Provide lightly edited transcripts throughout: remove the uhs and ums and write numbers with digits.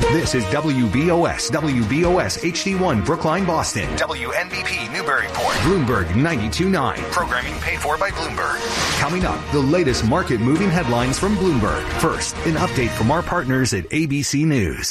This is WBOS HD1 Brookline, Boston. WNBP Newburyport. Bloomberg 92.9. Programming paid for by Bloomberg. Coming up, the latest market-moving headlines from Bloomberg. First, an update from our partners at ABC News.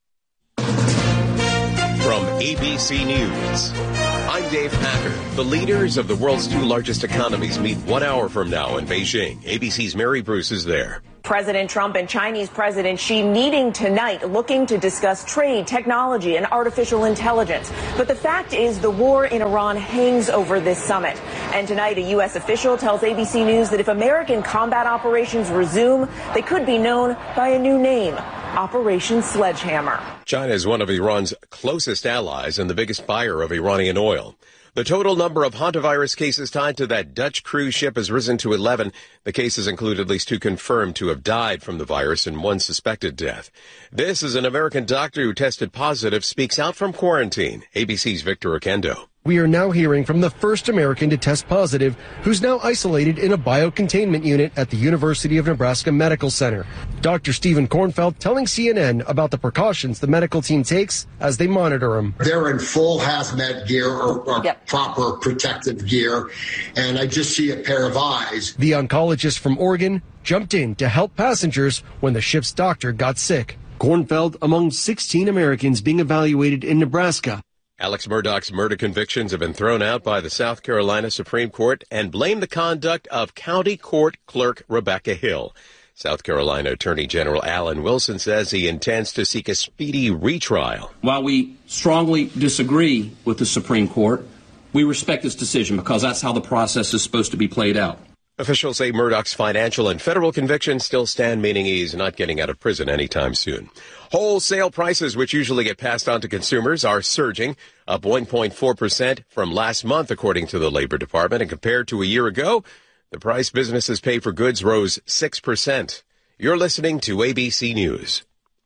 From ABC News, I'm Dave Packer. The leaders of the world's two largest economies meet 1 hour from now in Beijing. ABC's Mary Bruce is there. President Trump and Chinese President Xi meeting tonight, looking to discuss trade, technology, and artificial intelligence. But the fact is the war in Iran hangs over this summit. And tonight, a U.S. official tells ABC News that if American combat operations resume, they could be known by a new name, Operation Sledgehammer. China is one of Iran's closest allies and the biggest buyer of Iranian oil. The total number of hantavirus cases tied to that Dutch cruise ship has risen to 11. The cases include at least 2 confirmed to have died from the virus and 1 suspected death. This is an American doctor who tested positive, speaks out from quarantine. ABC's Victor Oquendo. We are now hearing from the first American to test positive, who's now isolated in a biocontainment unit at the University of Nebraska Medical Center. Dr. Stephen Kornfeld telling CNN about the precautions the medical team takes as they monitor him. They're in full hazmat gear or proper protective gear, and I just see a pair of eyes. The oncologist from Oregon jumped in to help passengers when the ship's doctor got sick. Kornfeld among 16 Americans being evaluated in Nebraska. Alex Murdaugh's murder convictions have been thrown out by the South Carolina Supreme Court and blame the conduct of County Court Clerk Rebecca Hill. South Carolina Attorney General Alan Wilson says he intends to seek a speedy retrial. While we strongly disagree with the Supreme Court, we respect this decision because that's how the process is supposed to be played out. Officials say Murdaugh's financial and federal convictions still stand, meaning he's not getting out of prison anytime soon. Wholesale prices, which usually get passed on to consumers, are surging, up 1.4% from last month, according to the Labor Department. And compared to a year ago, the price businesses pay for goods rose 6%. You're listening to ABC News.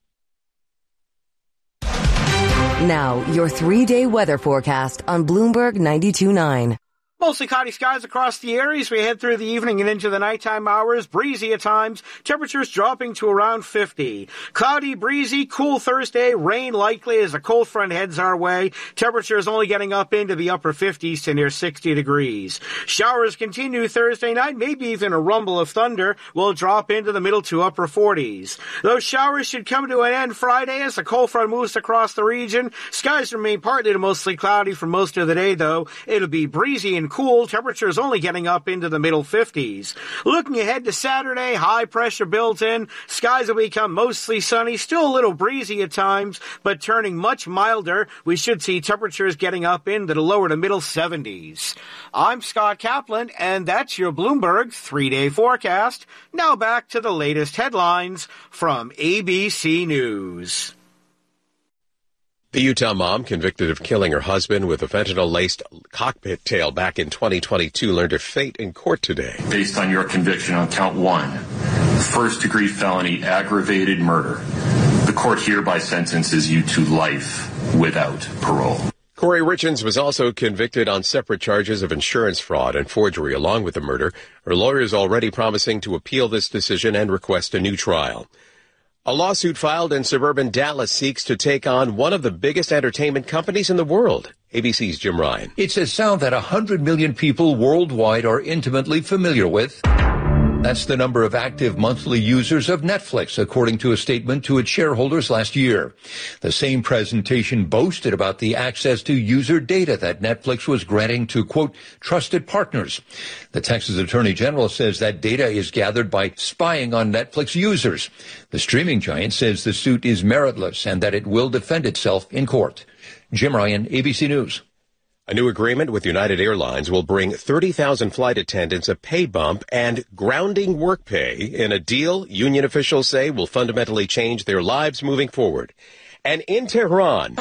Now, your 3-day weather forecast on Bloomberg 92.9. Mostly cloudy skies across the area as we head through the evening and into the nighttime hours. Breezy at times. Temperatures dropping to around 50. Cloudy, breezy, cool Thursday. Rain likely as a cold front heads our way. Temperatures only getting up into the upper 50s to near 60 degrees. Showers continue Thursday night. Maybe even a rumble of thunder will drop into the middle to upper 40s. Those showers should come to an end Friday as the cold front moves across the region. Skies remain partly to mostly cloudy for most of the day, though. It'll be breezy and cool, temperatures only getting up into the middle 50s. Looking ahead to Saturday, high pressure built in. Skies will become mostly sunny, still a little breezy at times, but turning much milder. We should see temperatures getting up into the lower to middle 70s. I'm Scott Kaplan, and that's your Bloomberg 3-day forecast. Now back to the latest headlines from ABC News. The Utah mom, convicted of killing her husband with a fentanyl-laced cockpit tail back in 2022, learned her fate in court today. Based on your conviction on count 1, first-degree felony aggravated murder, the court hereby sentences you to life without parole. Corey Richens was also convicted on separate charges of insurance fraud and forgery along with the murder. Her lawyer is already promising to appeal this decision and request a new trial. A lawsuit filed in suburban Dallas seeks to take on one of the biggest entertainment companies in the world. ABC's Jim Ryan. It's a sound that 100 million people worldwide are intimately familiar with. That's the number of active monthly users of Netflix, according to a statement to its shareholders last year. The same presentation boasted about the access to user data that Netflix was granting to, quote, trusted partners. The Texas Attorney General says that data is gathered by spying on Netflix users. The streaming giant says the suit is meritless and that it will defend itself in court. Jim Ryan, ABC News. A new agreement with United Airlines will bring 30,000 flight attendants a pay bump and grounding work pay in a deal union officials say will fundamentally change their lives moving forward. And in Tehran,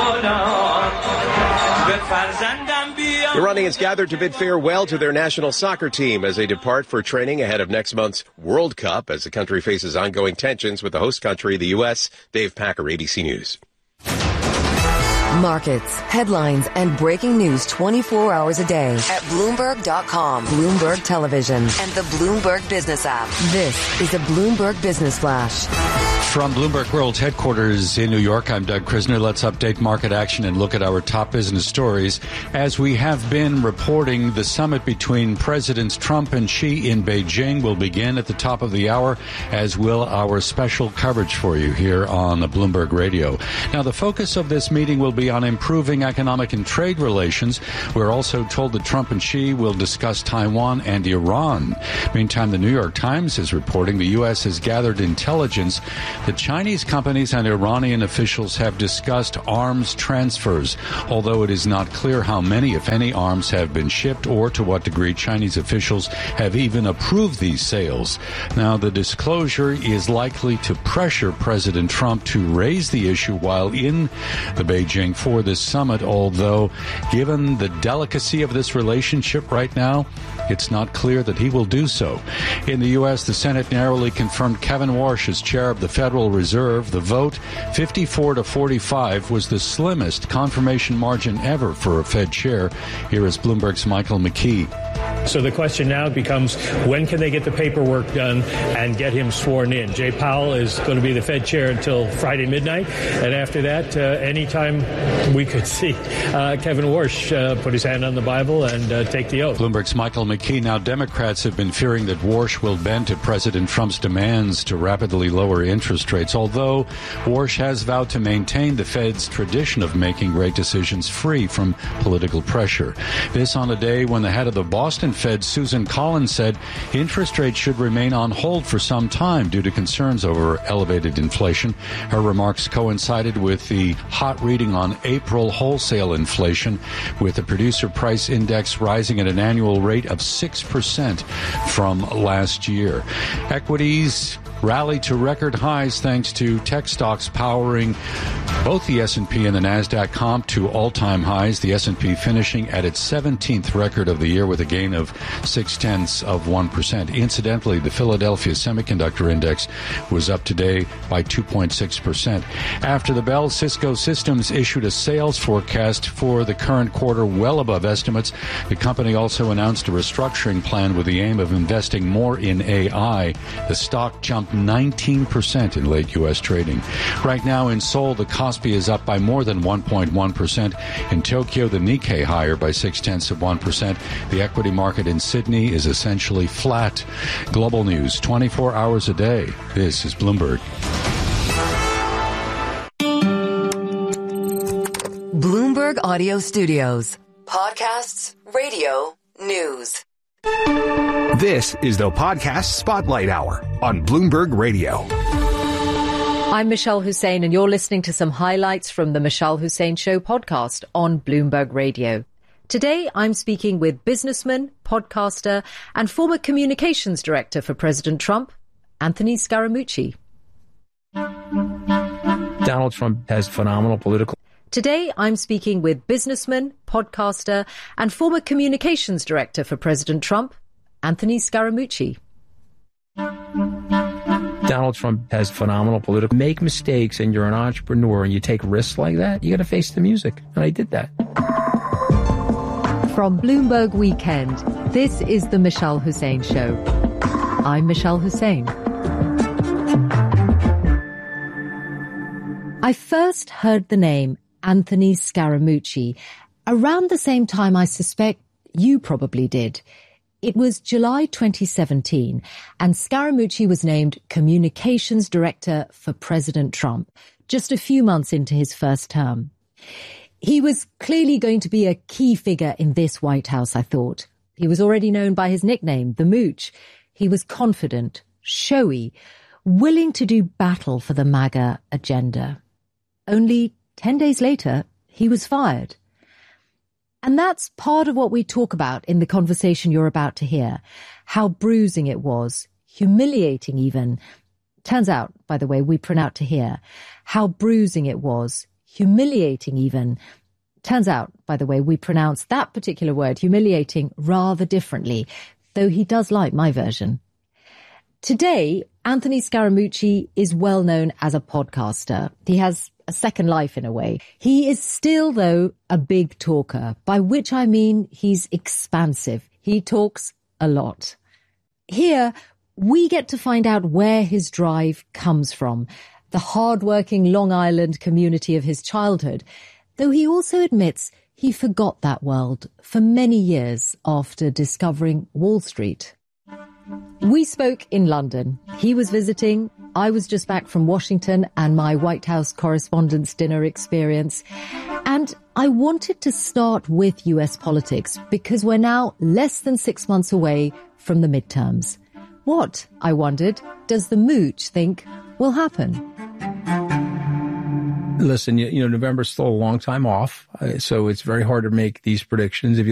Iranians gathered to bid farewell to their national soccer team as they depart for training ahead of next month's World Cup as the country faces ongoing tensions with the host country, the U.S. Dave Packer, ABC News. Markets, headlines, and breaking news 24 hours a day at Bloomberg.com, Bloomberg Television, and the Bloomberg Business app. This is a Bloomberg Business Flash. From Bloomberg World's headquarters in New York, I'm Doug Krisner. Let's update market action and look at our top business stories. As we have been reporting, the summit between Presidents Trump and Xi in Beijing will begin at the top of the hour, as will our special coverage for you here on the Bloomberg Radio. Now, the focus of this meeting will be on improving economic and trade relations. We're also told that Trump and Xi will discuss Taiwan and Iran. Meantime, the New York Times is reporting the U.S. has gathered intelligence that Chinese companies and Iranian officials have discussed arms transfers, although it is not clear how many, if any, arms have been shipped or to what degree Chinese officials have even approved these sales. Now, the disclosure is likely to pressure President Trump to raise the issue while in the Beijing for this summit, although given the delicacy of this relationship right now, it's not clear that he will do so. In the U.S., the Senate narrowly confirmed Kevin Warsh as chair of the Federal Reserve. The vote, 54-45, was the slimmest confirmation margin ever for a Fed chair. Here is Bloomberg's Michael McKee. So the question now becomes, when can they get the paperwork done and get him sworn in? Jay Powell is going to be the Fed chair until Friday midnight. And after that, anytime we could see Kevin Warsh put his hand on the Bible and take the oath. Bloomberg's Michael McKee. Now, Democrats have been fearing that Warsh will bend to President Trump's demands to rapidly lower interest rates, although Warsh has vowed to maintain the Fed's tradition of making rate decisions free from political pressure. This on a day when the head of the Boston Fed, Susan Collins, said interest rates should remain on hold for some time due to concerns over elevated inflation. Her remarks coincided with the hot reading on April wholesale inflation, with the producer price index rising at an annual rate of 6% from last year. Equities rallied to record highs thanks to tech stocks powering both the S&P and the NASDAQ comp to all-time highs, the S&P finishing at its 17th record of the year with a gain of 0.6%. Incidentally, the Philadelphia Semiconductor Index was up today by 2.6%. After the bell, Cisco Systems issued a sales forecast for the current quarter well above estimates. The company also announced a restructuring plan with the aim of investing more in AI. The stock jumped 19% in late U.S. trading. Right now in Seoul, the Kospi is up by more than 1.1%. In Tokyo, the Nikkei higher by 0.6%. The equity market in Sydney is essentially flat. Global news 24 hours a day. This is Bloomberg. Bloomberg Audio Studios. Podcasts, radio, news. This is the Podcast Spotlight Hour on Bloomberg Radio. I'm Michelle Hussein, and you're listening to some highlights from the Michelle Hussein Show podcast on Bloomberg Radio. Today, I'm speaking with businessman, podcaster, and former communications director for President Trump, Anthony Scaramucci. Donald Trump has phenomenal political... Today, I'm speaking with businessman, podcaster, and former communications director for President Trump, Anthony Scaramucci. Donald Trump has phenomenal political... Make mistakes and you're an entrepreneur and you take risks like that, you got to face the music. And I did that. From Bloomberg Weekend, this is the Michelle Hussein Show. I'm Michelle Hussein. I first heard the name Anthony Scaramucci around the same time I suspect you probably did. It was July 2017, and Scaramucci was named Communications Director for President Trump, just a few months into his first term. He was clearly going to be a key figure in this White House, I thought. He was already known by his nickname, the Mooch. He was confident, showy, willing to do battle for the MAGA agenda. Only 10 days later, he was fired. And that's part of what we talk about in the conversation you're about to hear. How bruising it was, humiliating even. Turns out, by the way, we print out to hear. How bruising it was, humiliating even. Turns out, by the way, we pronounce that particular word, humiliating, rather differently, though he does like my version. Today, Anthony Scaramucci is well known as a podcaster. He has a second life in a way. He is still, though, a big talker, by which I mean he's expansive. He talks a lot. Here, we get to find out where his drive comes from, the hard-working Long Island community of his childhood, though he also admits he forgot that world for many years after discovering Wall Street. We spoke in London. He was visiting. I was just back from Washington and my White House Correspondents' Dinner experience. And I wanted to start with US politics because we're now less than 6 months away from the midterms. What, I wondered, does the mooch think will happen? Listen, November's still a long time off, so it's very hard to make these predictions. If you